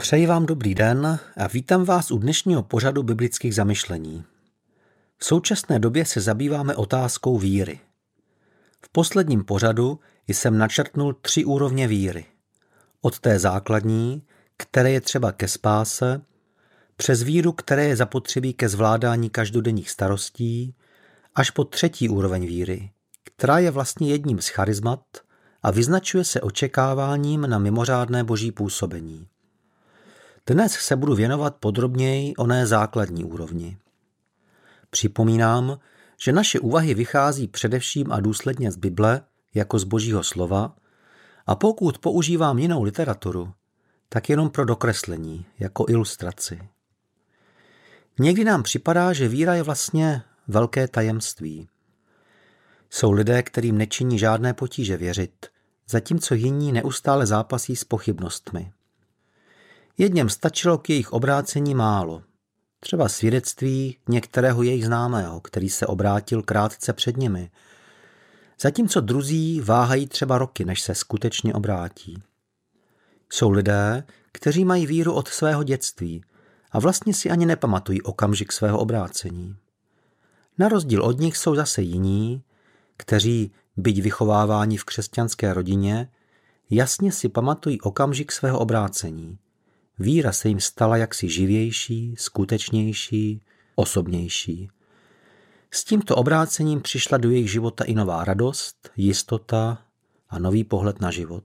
Přeji vám dobrý den a vítám vás u dnešního pořadu biblických zamyšlení. V současné době se zabýváme otázkou víry. V posledním pořadu jsem načrtnul 3 úrovně víry. Od té základní, které je třeba ke spáse, přes víru, které je zapotřebí ke zvládání každodenních starostí, až po 3. úroveň víry, která je vlastně jedním z charizmat a vyznačuje se očekáváním na mimořádné boží působení. Dnes se budu věnovat podrobněji oné základní úrovni. Připomínám, že naše úvahy vychází především a důsledně z Bible jako z Božího slova a pokud používám jinou literaturu, tak jenom pro dokreslení, jako ilustraci. Někdy nám připadá, že víra je vlastně velké tajemství. Jsou lidé, kterým nečiní žádné potíže věřit, zatímco jiní neustále zápasí s pochybnostmi. Jedněm stačilo k jejich obrácení málo. Třeba svědectví některého jejich známého, který se obrátil krátce před nimi. Zatímco druzí váhají třeba roky, než se skutečně obrátí. Jsou lidé, kteří mají víru od svého dětství a vlastně si ani nepamatují okamžik svého obrácení. Na rozdíl od nich jsou zase jiní, kteří, byť vychováváni v křesťanské rodině, jasně si pamatují okamžik svého obrácení. Víra se jim stala jaksi živější, skutečnější, osobnější. S tímto obrácením přišla do jejich života i nová radost, jistota a nový pohled na život.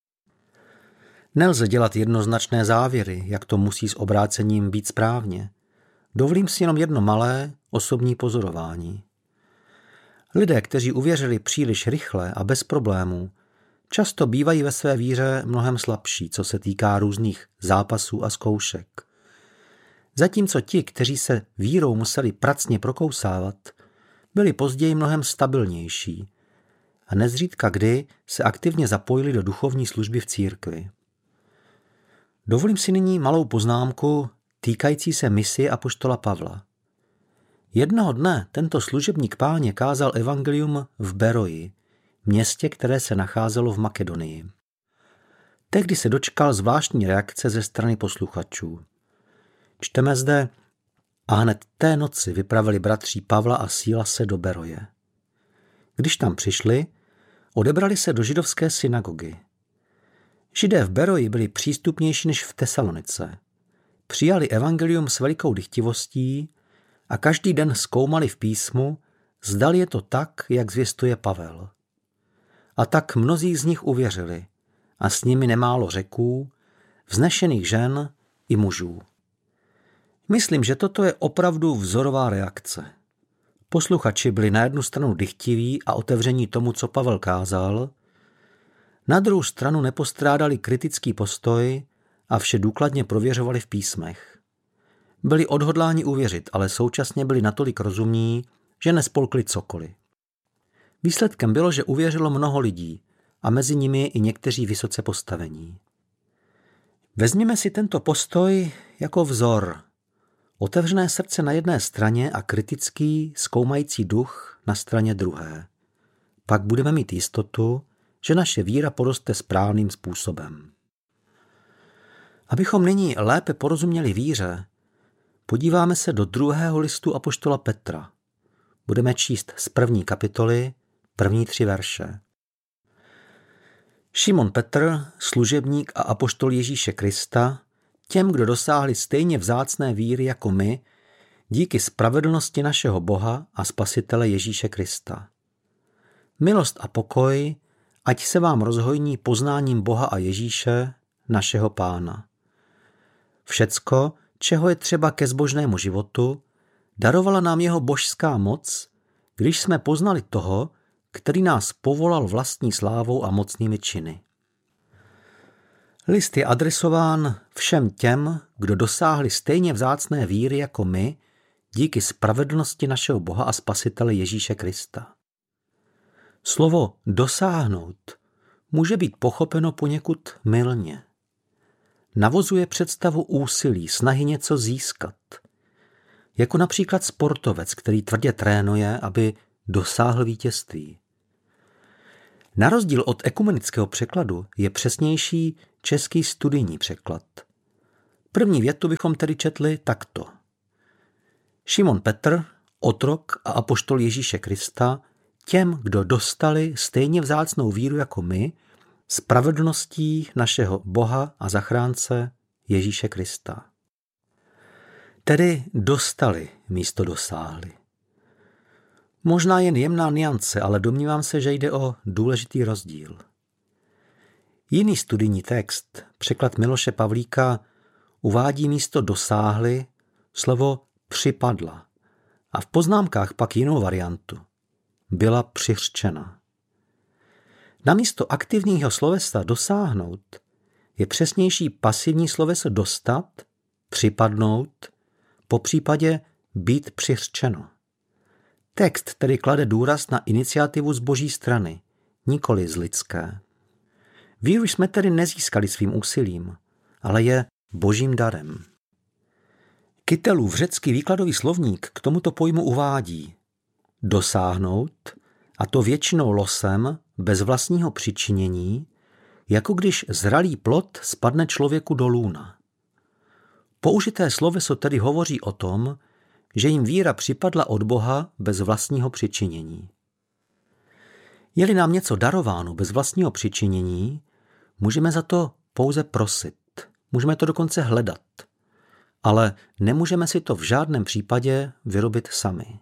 Nelze dělat jednoznačné závěry, jak to musí s obrácením být správně. Dovolím si jenom jedno malé, osobní pozorování. Lidé, kteří uvěřili příliš rychle a bez problémů, často bývají ve své víře mnohem slabší, co se týká různých zápasů a zkoušek. Zatímco ti, kteří se vírou museli pracně prokousávat, byli později mnohem stabilnější a nezřídka kdy se aktivně zapojili do duchovní služby v církvi. Dovolím si nyní malou poznámku týkající se misie apoštola Pavla. Jednoho dne tento služebník Páně kázal evangelium v Beroji, městě, které se nacházelo v Makedonii. Tehdy se dočkal zvláštní reakce ze strany posluchačů. Čteme zde: a hned té noci vypravili bratří Pavla a Sílase do Beroje. Když tam přišli, odebrali se do židovské synagogy. Židé v Beroji byli přístupnější než v Tesalonice. Přijali evangelium s velikou dychtivostí a každý den zkoumali v písmu, zdali je to tak, jak zvěstuje Pavel. A tak mnozí z nich uvěřili a s nimi nemálo Řeků, vznešených žen i mužů. Myslím, že toto je opravdu vzorová reakce. Posluchači byli na jednu stranu dychtiví a otevření tomu, co Pavel kázal, na druhou stranu nepostrádali kritický postoj a vše důkladně prověřovali v písmech. Byli odhodláni uvěřit, ale současně byli natolik rozumní, že nespolkli cokoliv. Výsledkem bylo, že uvěřilo mnoho lidí a mezi nimi i někteří vysoce postavení. Vezměme si tento postoj jako vzor. Otevřené srdce na jedné straně a kritický, zkoumající duch na straně druhé. Pak budeme mít jistotu, že naše víra poroste správným způsobem. Abychom nyní lépe porozuměli víře, podíváme se do 2. listu apoštola Petra. Budeme číst z 1. kapitoly, první 3 verše. Šimon Petr, služebník a apoštol Ježíše Krista, těm, kdo dosáhli stejně vzácné víry jako my, díky spravedlnosti našeho Boha a Spasitele Ježíše Krista. Milost a pokoj, ať se vám rozhojní poznáním Boha a Ježíše, našeho Pána. Všecko, čeho je třeba ke zbožnému životu, darovala nám jeho božská moc, když jsme poznali toho, který nás povolal vlastní slávou a mocnými činy. List je adresován všem těm, kdo dosáhli stejně vzácné víry jako my, díky spravedlnosti našeho Boha a Spasitele Ježíše Krista. Slovo dosáhnout může být pochopeno poněkud mylně. Navozuje představu úsilí, snahy něco získat. Jako například sportovec, který tvrdě trénuje, aby dosáhl vítězství. Na rozdíl od ekumenického překladu je přesnější český studijní překlad. První větu bychom tedy četli takto. Šimon Petr, otrok a apoštol Ježíše Krista, těm, kdo dostali stejně vzácnou víru jako my, spravedlností našeho Boha a zachránce Ježíše Krista. Tedy dostali místo dosáhli. Možná jen jemná nuance, ale domnívám se, že jde o důležitý rozdíl. Jiný studijní text, překlad Miloše Pavlíka, uvádí místo dosáhli slovo připadla a v poznámkách pak jinou variantu. Byla přiřčena. Namísto aktivního slovesa dosáhnout je přesnější pasivní sloveso dostat, připadnout, popřípadě být přiřčeno. Text tedy klade důraz na iniciativu z boží strany, nikoli z lidské. Víru jsme tedy nezískali svým úsilím, ale je božím darem. Kytelův řecký výkladový slovník k tomuto pojmu uvádí dosáhnout, a to většinou losem, bez vlastního přičinění, jako když zralý plod spadne člověku do lůna. Použité sloveso tedy hovoří o tom, že jim víra připadla od Boha bez vlastního přičinění. Je-li nám něco darováno bez vlastního přičinění, můžeme za to pouze prosit, můžeme to dokonce hledat, ale nemůžeme si to v žádném případě vyrobit sami.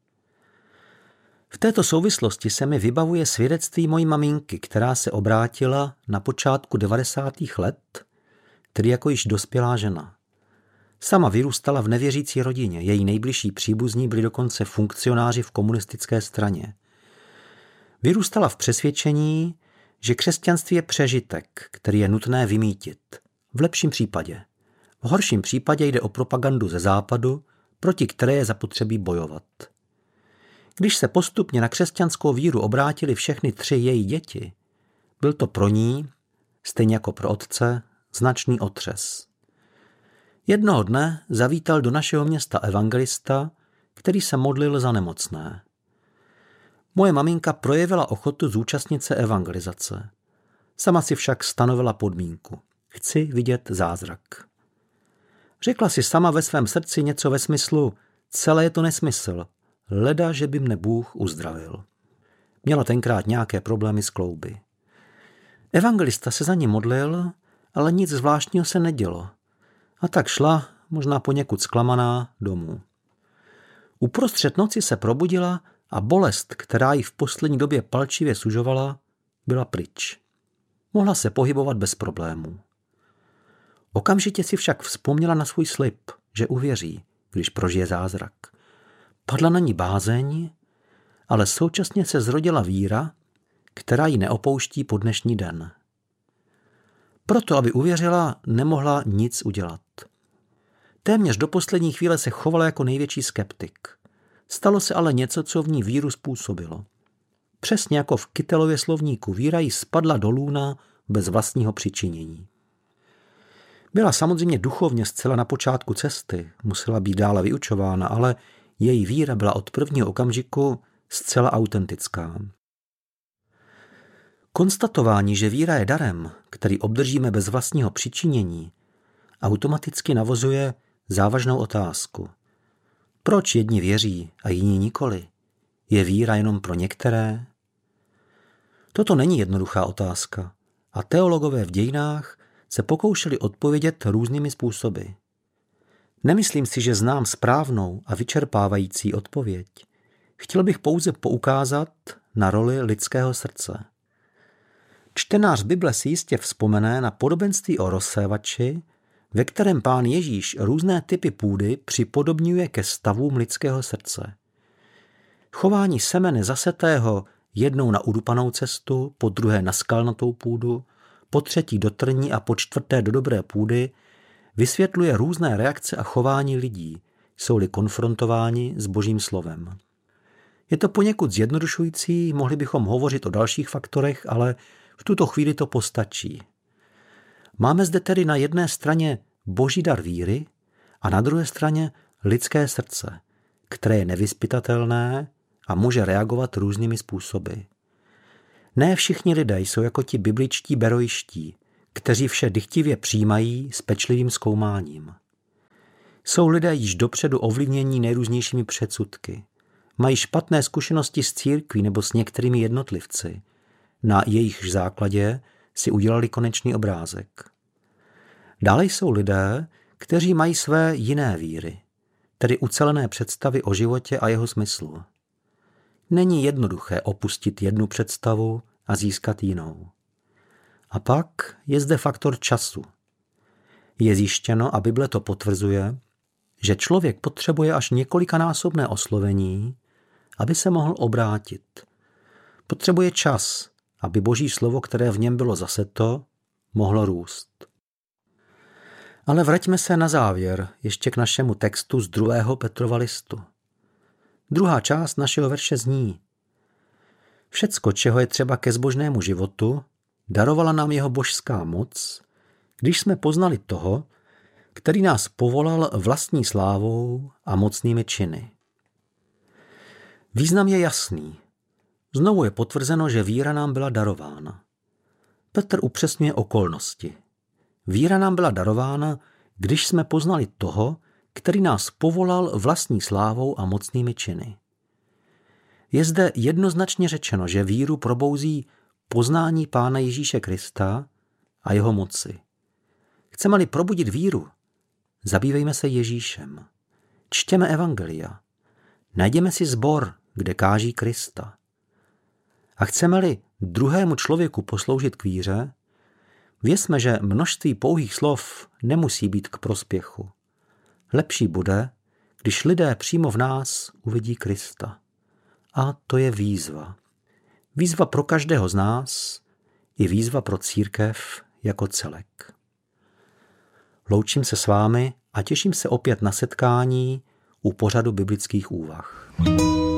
V této souvislosti se mi vybavuje svědectví mojí maminky, která se obrátila na počátku 90. let, tedy jako již dospělá žena. Sama vyrůstala v nevěřící rodině, její nejbližší příbuzní byli dokonce funkcionáři v komunistické straně. Vyrůstala v přesvědčení, že křesťanství je přežitek, který je nutné vymýtit. V lepším případě. V horším případě jde o propagandu ze západu, proti které je zapotřebí bojovat. Když se postupně na křesťanskou víru obrátili všechny 3 její děti, byl to pro ní, stejně jako pro otce, značný otřes. Jednoho dne zavítal do našeho města evangelista, který se modlil za nemocné. Moje maminka projevila ochotu zúčastnit se evangelizace. Sama si však stanovila podmínku. Chci vidět zázrak. Řekla si sama ve svém srdci něco ve smyslu, celé je to nesmysl, leda, že by mne Bůh uzdravil. Měla tenkrát nějaké problémy s klouby. Evangelista se za ní modlil, ale nic zvláštního se nedělo. A tak šla, možná poněkud zklamaná, domů. Uprostřed noci se probudila a bolest, která ji v poslední době palčivě sužovala, byla pryč. Mohla se pohybovat bez problémů. Okamžitě si však vzpomněla na svůj slib, že uvěří, když prožije zázrak. Padla na ní bázeň, ale současně se zrodila víra, která ji neopouští po dnešní den. Proto, aby uvěřila, nemohla nic udělat. Téměř do poslední chvíle se chovala jako největší skeptik. Stalo se ale něco, co v ní víru způsobilo. Přesně jako v Kytelově slovníku, víra jí spadla do lůna bez vlastního přičinění. Byla samozřejmě duchovně zcela na počátku cesty, musela být dále vyučována, ale její víra byla od prvního okamžiku zcela autentická. Konstatování, že víra je darem, který obdržíme bez vlastního přičinění, automaticky navozuje závažnou otázku. Proč jedni věří a jiní nikoli? Je víra jenom pro některé? Toto není jednoduchá otázka a teologové v dějinách se pokoušeli odpovědět různými způsoby. Nemyslím si, že znám správnou a vyčerpávající odpověď. Chtěl bych pouze poukázat na roli lidského srdce. Čtenář Bible si jistě vzpomene na podobenství o rozsévači, ve kterém Pán Ježíš různé typy půdy připodobňuje ke stavům lidského srdce. Chování semene zasetého jednou na udupanou cestu, po druhé na skalnatou půdu, po třetí do trní a po čtvrté do dobré půdy vysvětluje různé reakce a chování lidí, jsou-li konfrontováni s Božím slovem. Je to poněkud zjednodušující, mohli bychom hovořit o dalších faktorech, ale v tuto chvíli to postačí. Máme zde tedy na jedné straně Boží dar víry a na druhé straně lidské srdce, které je nevyzpytatelné a může reagovat různými způsoby. Ne všichni lidé jsou jako ti bibličtí beroiští, kteří vše dychtivě přijímají s pečlivým zkoumáním. Jsou lidé již dopředu ovlivnění nejrůznějšími předsudky. Mají špatné zkušenosti s církví nebo s některými jednotlivci. Na jejich základě si udělali konečný obrázek. Dále jsou lidé, kteří mají své jiné víry, tedy ucelené představy o životě a jeho smyslu. Není jednoduché opustit jednu představu a získat jinou. A pak je zde faktor času. Je zjištěno, a Bible to potvrzuje, že člověk potřebuje až několikanásobné oslovení, aby se mohl obrátit. Potřebuje čas, aby Boží slovo, které v něm bylo zaseto, mohlo růst. Ale vraťme se na závěr ještě k našemu textu z 2. Petrova listu. Druhá část našeho verše zní: Všecko, čeho je třeba ke zbožnému životu, darovala nám jeho božská moc, když jsme poznali toho, který nás povolal vlastní slávou a mocnými činy. Význam je jasný. Znovu je potvrzeno, že víra nám byla darována. Petr upřesňuje okolnosti. Víra nám byla darována, když jsme poznali toho, který nás povolal vlastní slávou a mocnými činy. Je zde jednoznačně řečeno, že víru probouzí poznání Pána Ježíše Krista a jeho moci. Chceme-li probudit víru, zabývejme se Ježíšem. Čtěme evangelia. Najděme si sbor, kde káží Krista. A chceme-li druhému člověku posloužit k víře, vězme, že množství pouhých slov nemusí být k prospěchu. Lepší bude, když lidé přímo v nás uvidí Krista. A to je výzva. Výzva pro každého z nás i výzva pro církev jako celek. Loučím se s vámi a těším se opět na setkání u pořadu biblických úvah.